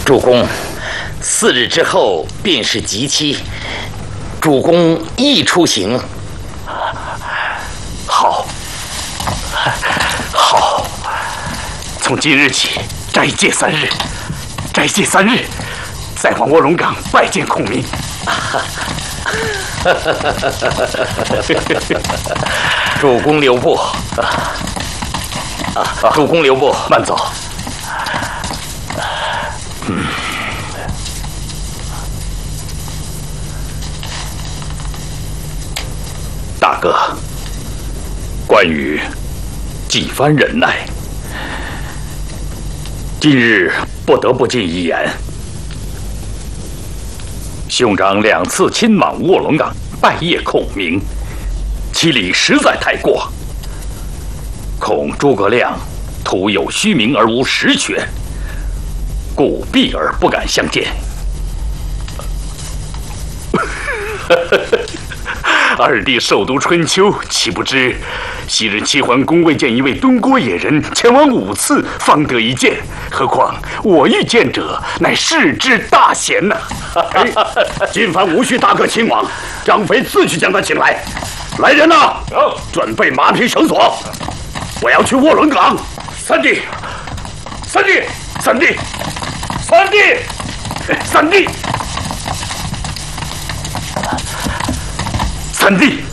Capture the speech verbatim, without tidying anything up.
主公，四日之后便是吉期，主公宜出行。 好，好，从今日起斋戒三日，斋戒三日，再往卧龙岗拜见孔明。 主公留步。啊，主公留步， 慢走。嗯。大哥，关羽几番忍耐，今日不得不尽一言。兄长两次亲往卧龙岗拜谒孔明，其礼实在太过。恐诸葛亮徒有虚名而无实权，故避而不敢相见。二弟寿读春秋，岂不知昔日齐桓公为见一位敦国野人，前往五次方得一见，何况我遇见者乃世之大贤呐、啊！ 哎，今番无需大哥亲往，张飞自去将他请来。来人呐，准备马匹绳索，我要去卧龙岗。三弟，三弟，三弟，三弟，三弟， 三弟。